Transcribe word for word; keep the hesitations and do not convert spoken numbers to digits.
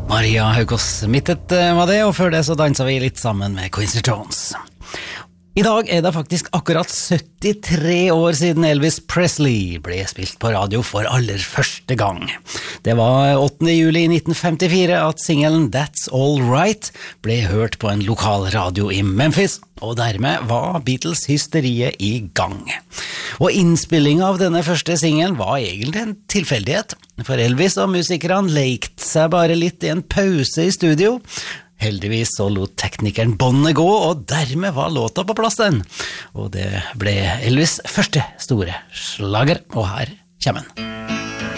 Maria Haukås Mittet var det, og før det så danset vi litt sammen med Quincy Jones. I dag er det faktisk akkurat syttitre år siden Elvis Presley ble spilt på radio for aller første gang. Det var åttende juli nitten femtifire at singelen That's All Right ble hørt på en lokal radio i Memphis, og dermed var Beatles-hysteriet i gang. Og innspillingen av denne første singelen var egentlig en tilfeldighet, for Elvis og musikerne lekte seg bare litt i en pause i studio. Heldigvis så lot teknikeren båndet gå, og dermed var låta på plass den. Og det ble Elvis' første store slager, og her kommer den.